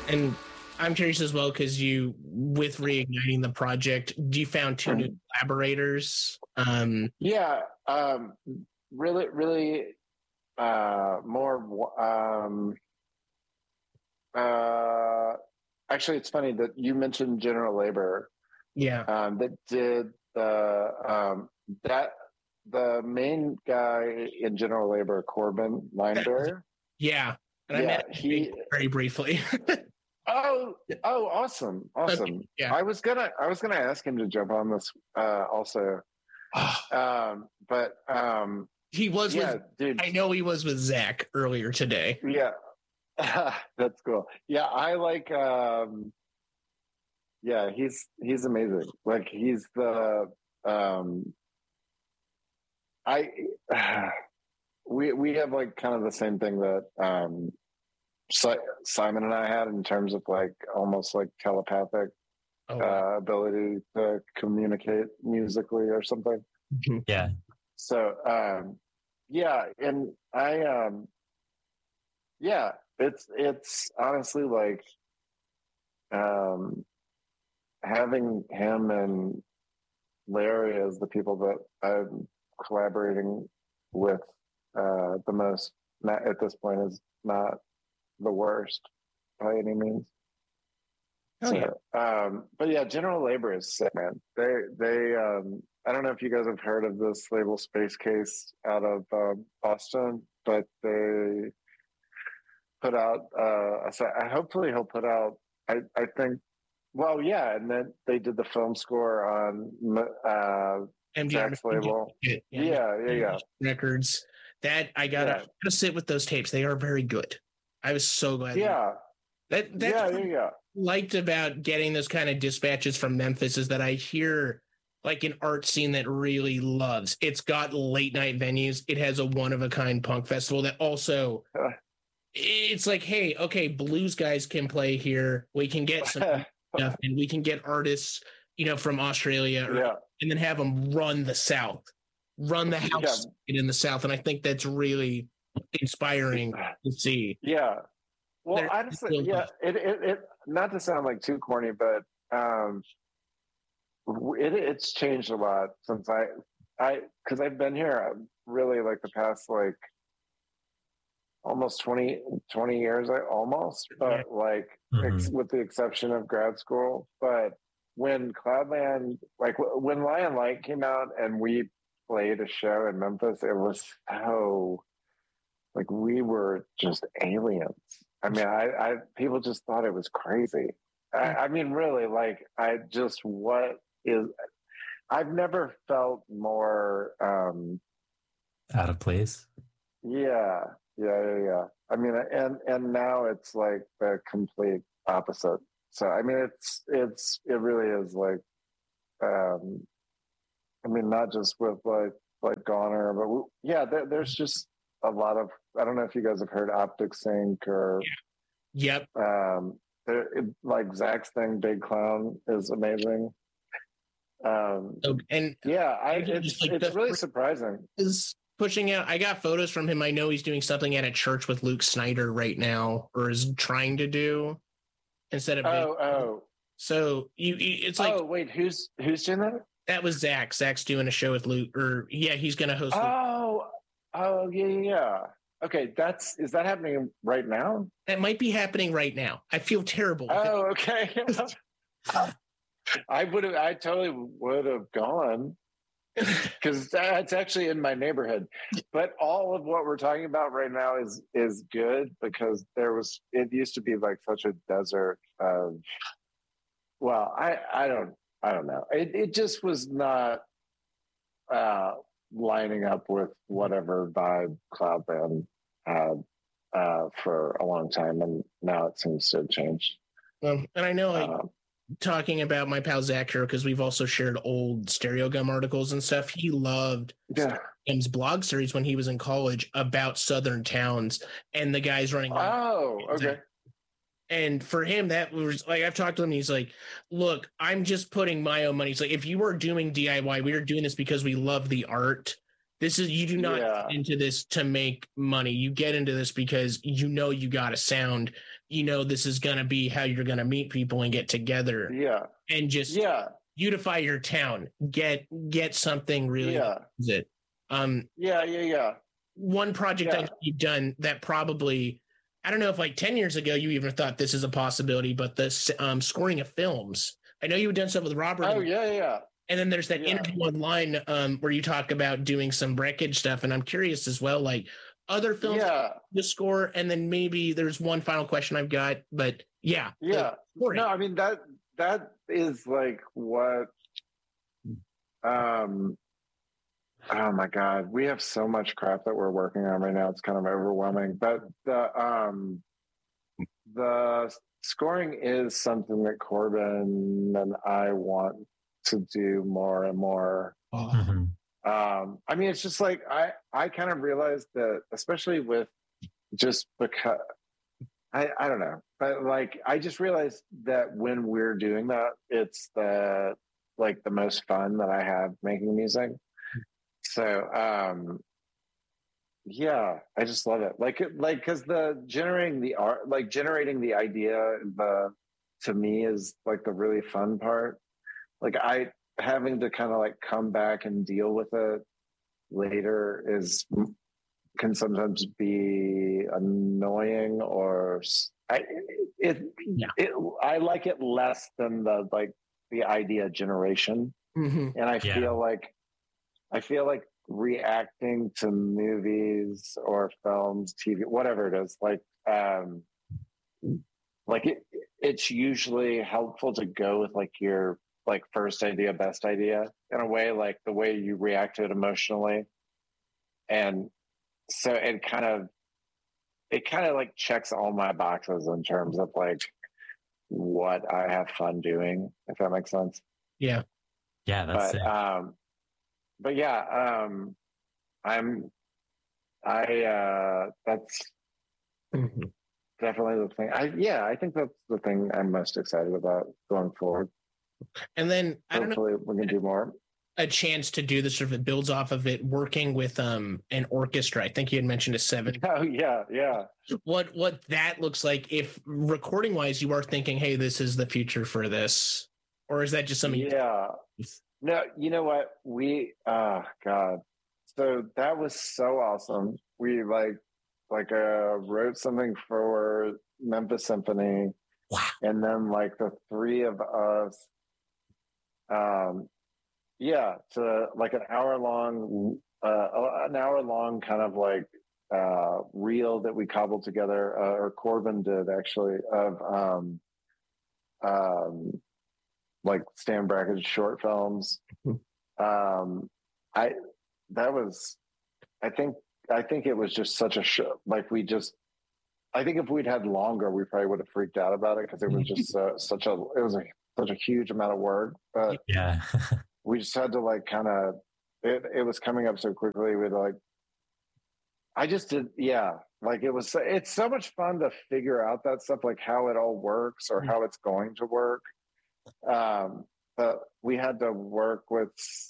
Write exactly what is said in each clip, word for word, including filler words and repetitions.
And I'm curious as well, because you, with reigniting the project, do you found two new collaborators? Um, yeah, um, really, really uh, more. Um, uh, actually, it's funny that you mentioned General Labor. yeah, Um, that did the um, that the main guy in General Labor, Corbin Lineberry. yeah. And Yeah, I met he. him very briefly. Oh, oh, awesome, awesome. Okay, yeah. I was gonna, I was gonna ask him to jump on this uh, also, um, but um, he was yeah, with. dude. I know he was with Zach earlier today. Yeah, that's cool. Yeah, I like. Um, yeah, he's he's amazing. Like he's the. Um, I. we we have like kind of the same thing that um, Si- Simon and I had in terms of like almost like telepathic Oh, uh, ability to communicate musically or something. Yeah. So um, yeah, and I um, yeah, it's it's honestly like um, having him and Larry as the people that I'm collaborating with uh, the most not, at this point is not the worst by any means. Oh, so, yeah. Um, but yeah, General Labor is sick, man. They they um, I don't know if you guys have heard of this label Space Case out of um, Boston, but they put out. Uh, so I, hopefully, he'll put out. I I think. Well, yeah, and then they did the film score on uh, M D R Zach's label. Yeah, yeah, yeah, yeah. Records. That I gotta, Yeah. I gotta sit with those tapes. They are very good. I was so glad. Yeah. That that's yeah, what yeah, yeah. I liked about getting those kind of dispatches from Memphis is that I hear like an art scene that really loves. It's got late night venues. It has a one of a kind punk festival that also. Uh. It's like, hey, okay, blues guys can play here. We can get some stuff, and we can get artists, you know, from Australia, or, yeah. and then have them run the South, run the house yeah. in the South, and I think that's really inspiring to see. Yeah. Well, They're honestly, yeah. It, it it not to sound like too corny, but um, it it's changed a lot since I I because I've been here really like the past like almost twenty, twenty years, almost, but like mm-hmm. ex- with the exception of grad school. But when Cloudland, like w- when Lion Light came out and we played a show in Memphis, it was so like we were just aliens. I mean, I, I people just thought it was crazy. I, I mean, really, like I just what is. I've never felt more um, out of place. Yeah. Yeah, yeah, yeah. I mean, and and now it's like the complete opposite. So I mean, it's it's it really is like, um, I mean, not just with like like Goner, but we, yeah, there, there's just a lot of. I don't know if you guys have heard Optic Sync or. Yeah. Yep. Um, there, it, like Zach's thing, Big Clown is amazing. Um, so, and yeah, I it's like it's really surprising. Is pushing out. I got photos from him. I know he's doing something at a church with Luke Snyder right now, or is trying to do instead of. Oh, big, oh. So you, it's like. Oh wait, who's who's doing that? That was Zach. Zach's doing a show with Luke, or yeah, he's going to host. Oh, Luke. oh yeah, yeah. Okay, that's is that happening right now? That might be happening right now. I feel terrible. Oh, okay. I would have. I totally would have gone. Because that's actually in my neighborhood, but all of what we're talking about right now is is good because there was it used to be like such a desert of well I I don't I don't know it it just was not uh, lining up with whatever vibe Cloudland had uh, for a long time, and now it seems to have changed. Um, and I know like. Um, talking about my pal Zach here because we've also shared old Stereo Gum articles and stuff. He loved yeah. Gum's blog series when he was in college about southern towns and the guys running. Oh, okay. And for him, that was like I've talked to him. He's like, "Look, I'm just putting my own money." He's like, "If you were doing D I Y, we were doing this because we love the art. This is, you do not yeah. get into this to make money. You get into this because you know you got a sound. You know this is going to be how you're going to meet people and get together. Yeah. And just yeah. beautify your town. Get get something really. Yeah. It. Um. Yeah. Yeah. Yeah. One project yeah. I know you've done that probably, I don't know if like ten years ago you even thought this is a possibility, but the um, scoring of films. I know you've done stuff with Robert. Oh, yeah, yeah. And then there's that yeah. interview online um, where you talk about doing some breakage stuff. And I'm curious as well, like other films, yeah. the score, and then maybe there's one final question I've got, but yeah. Yeah. No, I mean, that that is like what, um, oh my God, we have so much crap that we're working on right now. It's kind of overwhelming, but the, um, the scoring is something that Corbin and I want to do more and more. Mm-hmm. Um, I mean, it's just like, I, I kind of realized that, especially with just because I, I don't know, but like, I just realized that when we're doing that, it's the, like the most fun that I have making music. So, um, yeah, I just love it. Like, like, cause the generating the art, like generating the idea, the, to me is like the really fun part. Like I having to kind of like come back and deal with it later is, can sometimes be annoying or I, it, yeah. it, I like it less than the, like the idea generation. Mm-hmm. And I yeah. feel like, I feel like reacting to movies or films, T V, whatever it is, like, um, like it, it's usually helpful to go with like your like first idea, best idea in a way, like the way you react to it emotionally. And so it kind of, it kind of like checks all my boxes in terms of like what I have fun doing, if that makes sense. Yeah. Yeah. That's but, it. Um, but yeah, um, I'm, I, uh, that's mm-hmm. definitely the thing. I, yeah, I think that's the thing I'm most excited about going forward. And then I don't Hopefully know, we can do more. A chance to do this sort of, it builds off of it, working with um an orchestra. I think you had mentioned a seven. Oh yeah, yeah. What what that looks like if recording wise you are thinking, hey, this is the future for this, or is that just something? Yeah. You- No, you know what? We oh God. So that was so awesome. We like like uh wrote something for Memphis Symphony. Wow. And then like the three of us um yeah, to like an hour long uh an hour long kind of like uh reel that we cobbled together, uh, or Corbin did actually, of um um like Stan Brakhage short films. um I that was I think I think it was just such a show. Like we just I think if we'd had longer, we probably would have freaked out about it because it was just uh, such a it was a such a huge amount of work. But yeah, we just had to like kind of it. It was coming up so quickly. With like, I just did, yeah. Like it was. It's so much fun to figure out that stuff, like how it all works or how it's going to work. Um, but we had to work with.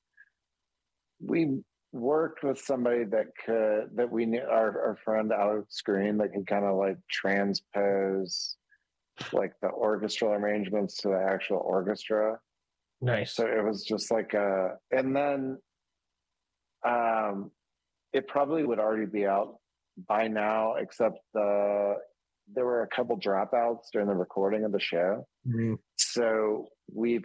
We worked with somebody that could that we knew, our, our friend Alex Green, that could kind of like transpose like the orchestral arrangements to the actual orchestra. Nice. So it was just like a, and then um it probably would already be out by now, except uh there were a couple dropouts during the recording of the show. Mm-hmm. So we've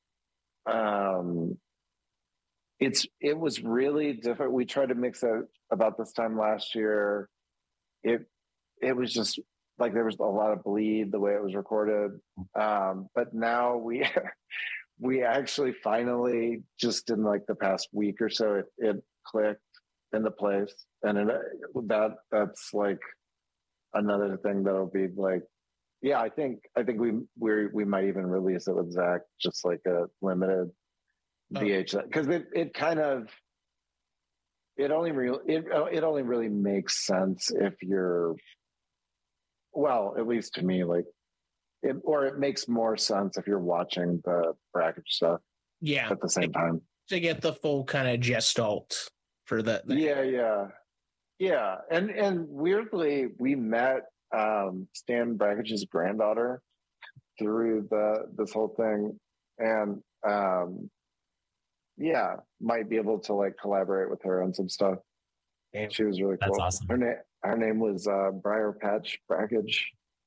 um It's it was really different. We tried to mix it about this time last year. It it was just like there was a lot of bleed the way it was recorded. Um, but now we we actually finally just in like the past week or so it, it clicked into place, and it, that that's like another thing that'll be like, yeah. I think I think we we we might even release it with Zach, just like a limited V H S, because it, it kind of it only real it it only really makes sense if you're, well, at least to me, like it, or it makes more sense if you're watching the Brakhage stuff Yeah. at the same time To get the full kind of gestalt. for the, the yeah, yeah, yeah. And and weirdly, we met um, Stan Brackage's granddaughter through the this whole thing, and um, yeah, might be able to like collaborate with her on some stuff. Damn. She was really cool. That's awesome. Her name her name was uh, Briar Patch Brackage.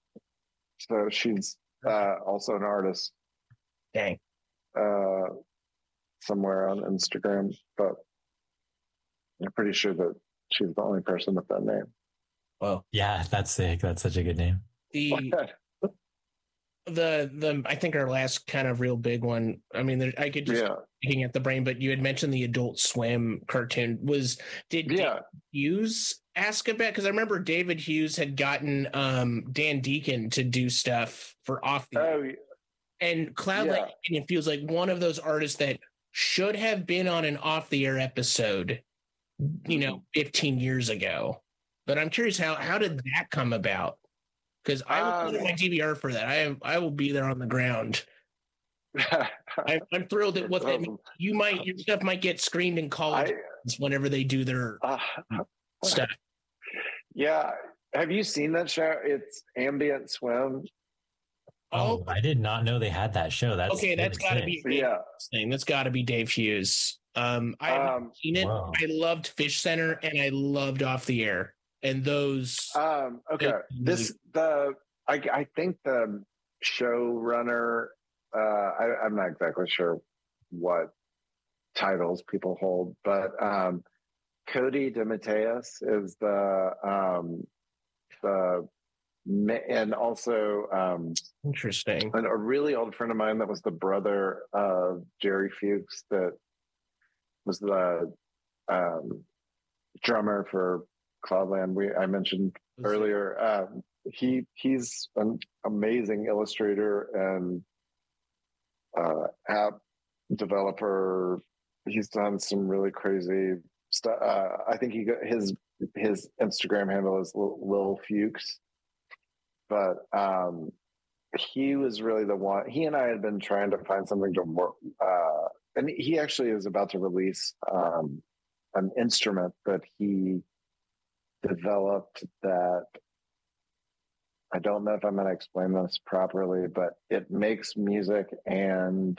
So she's uh, also an artist. Dang. Uh, somewhere on Instagram, but I'm pretty sure that she's the only person with that name. Well, yeah, that's sick. That's such a good name. The the the I think our last kind of real big one. I mean, there, I could just yeah. looking at the brain, but you had mentioned the Adult Swim cartoon. Was did yeah. David Hughes ask about? Because I remember David Hughes had gotten um, Dan Deacon to do stuff for Off the oh, Air. And Cloud yeah. Lake Canyon feels like one of those artists that should have been on an Off the Air episode, you know, fifteen years ago. But I'm curious, how how did that come about? Because I will um, put in my D V R for that. I am, I will be there on the ground. I, I'm thrilled at what that means. You might your stuff might get screened in college I, whenever they do their uh, stuff. Yeah, have you seen that show? It's Ambient Swim. Oh, I did not know they had that show. That's okay. That's got to be Dave yeah. thing. That's got to be Dave Hughes. Um, I haven't um, seen it. Wow. I loved Fish Center and I loved Off the Air. And those. Um, okay, this the I I think the showrunner. Uh, I, I'm not exactly sure what titles people hold, but um, Cody DeMatteis is the um, the. And also, um, interesting. And a really old friend of mine that was the brother of Jerry Fuchs, that was the um, drummer for Cloudland. We I mentioned was earlier. Um, he he's an amazing illustrator and uh, app developer. He's done some really crazy stuff. Uh, I think he got his his Instagram handle is Lil Fuchs. But um, he was really the one. He and I had been trying to find something to work. Uh, and he actually is about to release um, an instrument that he developed that I don't know if I'm going to explain this properly, but it makes music and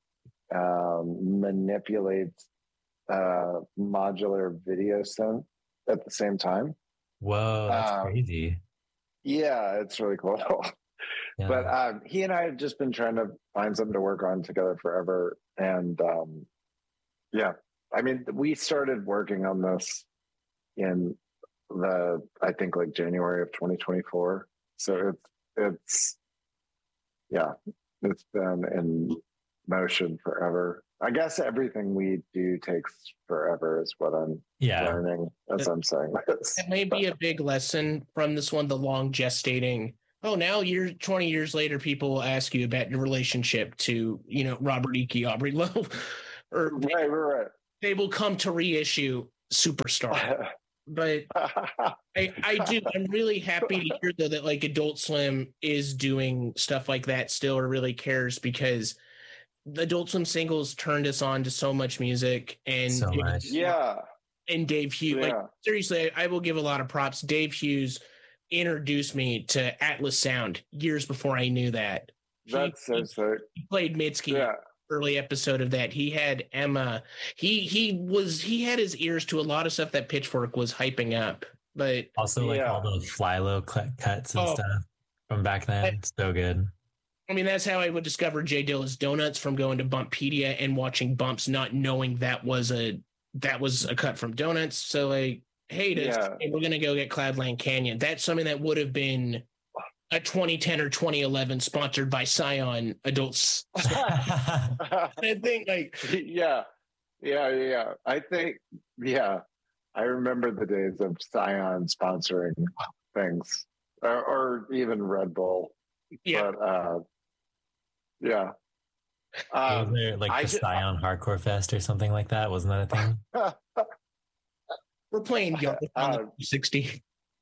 um, manipulates uh, modular video synth at the same time. Whoa, that's um, crazy. Yeah, it's really cool. Yeah. But um, he and I have just been trying to find something to work on together forever. And um, yeah, I mean, we started working on this in the, I think like January of twenty twenty-four. So it's, it's, yeah, it's been in motion forever. I guess everything we do takes forever is what I'm yeah. learning as I'm saying this. It may be a big lesson from this one, the long gestating. Oh, now you're twenty years later, people will ask you about your relationship to, you know, Robert Ike, Aubrey Lowe. or right, right, right. They will come to reissue Superstar. But I, I do. I'm really happy to hear though that like Adult Swim is doing stuff like that still, or really cares, because the Adult Swim singles turned us on to so much music. And so much. Yeah. And Dave Hughes, yeah. like seriously, I, I will give a lot of props. Dave Hughes introduced me to Atlas Sound years before I knew that. That's he, so sick. He played Mitski. Yeah. Early episode of that. He had Emma. He he was he had his ears to a lot of stuff that Pitchfork was hyping up. But also like yeah. all the Flylo cuts and oh, stuff from back then. I, it's so good. I mean, that's how I would discover Jay Dilla's Donuts, from going to Bumppedia and watching Bumps, not knowing that was a that was a cut from Donuts. So like, hey, this, yeah. hey, we're gonna go get Cloudland Canyon. That's something that would have been a twenty ten or twenty eleven sponsored by Scion Adults. I think like yeah, yeah, yeah. I think yeah. I remember the days of Scion sponsoring things, or, or even Red Bull. Yeah, but, uh, yeah. Um, was there like I the just, Scion Hardcore Fest or something like that? Wasn't that a thing? We're playing Yelp on the three sixty.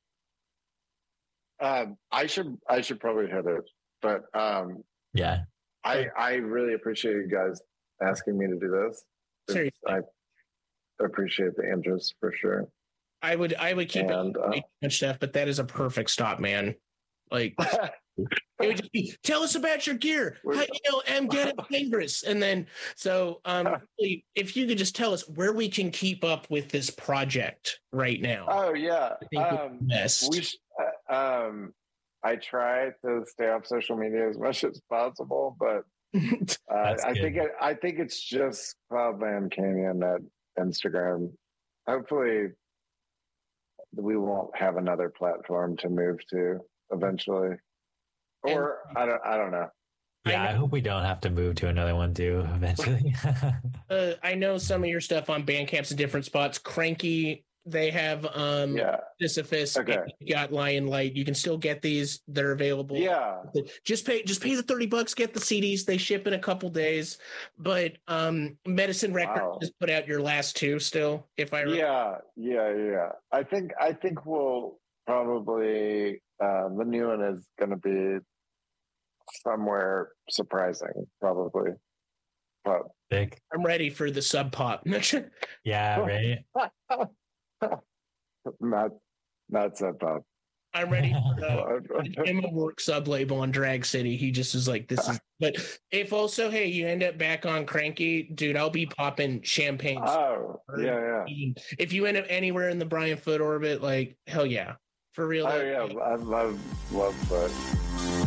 Um, I should I should probably hit it, but um, yeah, I I really appreciate you guys asking me to do this. Seriously. I, appreciate the interest for sure. I would I would keep and, it uh, much stuff, but that is a perfect stop, man. Like it would just be, tell us about your gear. How you know I'm getting dangerous. And then so um if you could just tell us where we can keep up with this project right now. Oh yeah. Um we sh- uh, um I try to stay off social media as much as possible, but uh, I think it, I think it's just Cloudland Canyon at Instagram. Hopefully we won't have another platform to move to eventually, or and, I don't. I don't know. Yeah, I, I hope we don't have to move to another one too eventually. uh, I know some of your stuff on Bandcamp's in different spots. Cranky, they have um yeah. Sisyphus. Okay. You got Lion Light. You can still get these. They're available. Yeah. Just pay. Just pay the thirty bucks. Get the C Ds. They ship in a couple days. But um, Medicine Records wow. just put out your last two. Still, if I remember. yeah, yeah, yeah. I think I think we'll probably uh, the new one is going to be somewhere surprising, probably. But big. I'm ready for the Sub Pop. Yeah, right. not not Sub Pop. I'm ready for the Emma Work sub label on Drag City. He just is like, this is, but if also, hey, you end up back on Cranky, dude, I'll be popping champagne. Oh, yeah, yeah. If you end up anywhere in the Brian Foot orbit, like, hell yeah. For real. Oh, yeah. I love, love that.